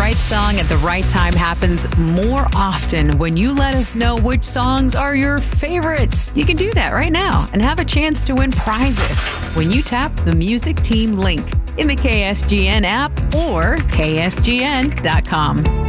right song at the right time happens more often when you let us know which songs are your favorites. You can do that right now and have a chance to win prizes when you tap the Music Team link in the KSGN app or ksgn.com.